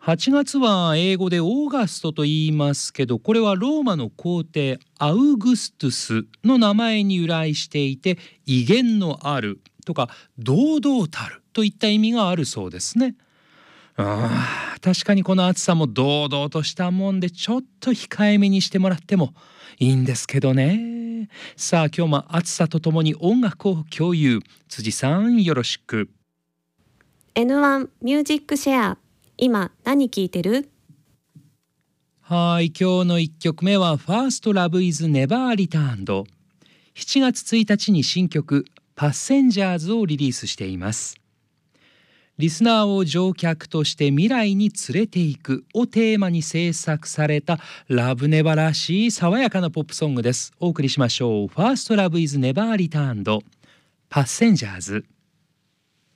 8月は英語でオーガストと言いますけど、これはローマの皇帝アウグストゥスの名前に由来していて、威厳のあるとか堂々たるといった意味があるそうですね。確かにこの暑さも堂々としたもんで、ちょっと控えめにしてもらってもいいんですけどね。さあ今日も暑さとともに音楽を共有。辻さんよろしく。 N1 ミュージックシェア、今何聴いてる？ はい、今日の1曲目はファーストラブイズネバーリターンド。7月1日に新曲パッセンジャーズをリリースしています。リスナーを乗客として未来に連れていくをテーマに制作されたラブネバらしい爽やかなポップソングです。お送りしましょう。ファーストラブイズネバーリターンド、パッセンジャーズ。